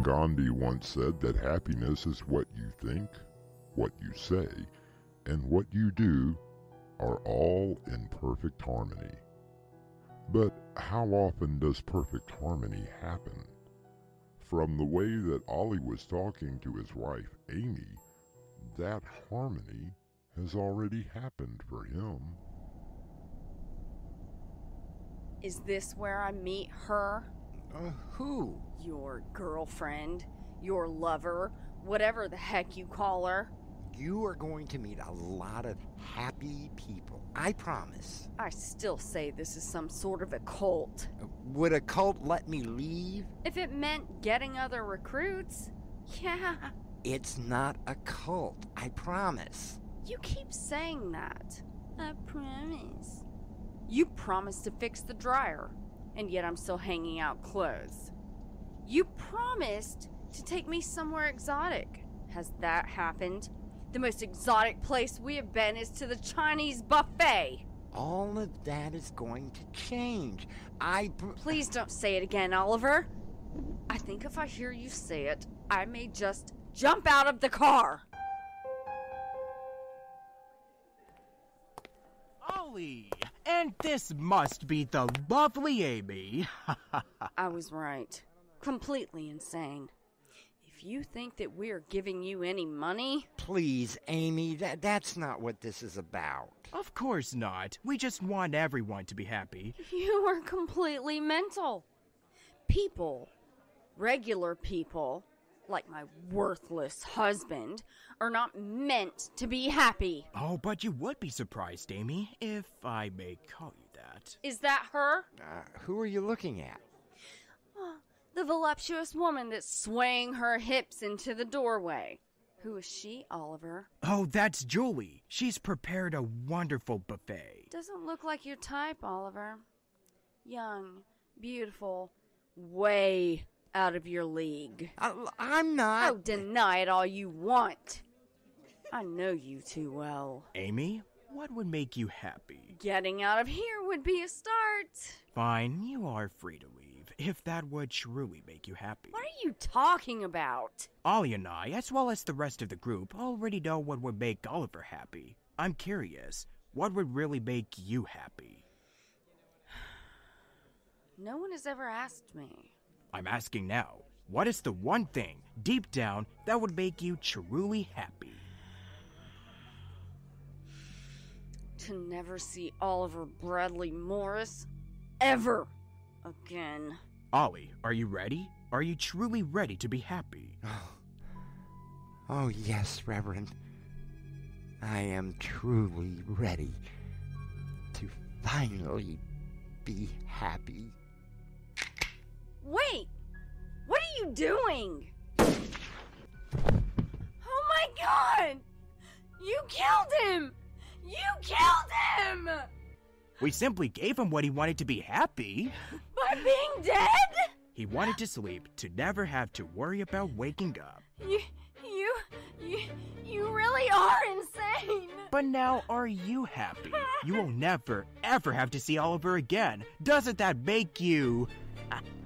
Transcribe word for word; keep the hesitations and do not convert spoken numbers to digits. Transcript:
Gandhi once said that happiness is what you think, what you say, and what you do are all in perfect harmony. But how often does perfect harmony happen? From the way that Ollie was talking to his wife, Amy, that harmony has already happened for him. Is this where I meet her? Uh, who? Your girlfriend, your lover, whatever the heck you call her. You are going to meet a lot of happy people, I promise. I still say this is some sort of a cult. Would a cult let me leave? If it meant getting other recruits, yeah. It's not a cult, I promise. You keep saying that. I promise. You promised to fix the dryer, and yet I'm still hanging out clothes. You promised to take me somewhere exotic. Has that happened? The most exotic place we have been is to the Chinese buffet. All of that is going to change. I... Pr- Please don't say it again, Oliver. I think if I hear you say it, I may just jump out of the car. Ollie! And this must be the lovely Amy. I was right. Completely insane. If you think that we're giving you any money... Please, Amy, that, that's not what this is about. Of course not. We just want everyone to be happy. You are completely mental. People, regular people, like my worthless husband, are not meant to be happy. Oh, but you would be surprised, Amy, if I may call you that. Is that her? Uh, who are you looking at? The voluptuous woman that's swaying her hips into the doorway. Who is she, Oliver? Oh, that's Julie. She's prepared a wonderful buffet. Doesn't look like your type, Oliver. Young, beautiful, way out of your league. I, I'm not... Oh, deny it all you want. I know you too well. Amy, what would make you happy? Getting out of here would be a start. Fine, you are free to leave, if that would truly make you happy. What are you talking about? Ollie and I, as well as the rest of the group, already know what would make Oliver happy. I'm curious, what would really make you happy? No one has ever asked me. I'm asking now, what is the one thing, deep down, that would make you truly happy? To never see Oliver Bradley Morris ever again. Ollie, are you ready? Are you truly ready to be happy? Oh, yes, Reverend. I am truly ready to finally be happy. Wait! What are you doing? Oh my God! You killed him! You killed him! We simply gave him what he wanted to be happy. By being dead? He wanted to sleep, to never have to worry about waking up. You, you, you, you really are insane. But now, are you happy? You will never, ever have to see Oliver again. Doesn't that make you...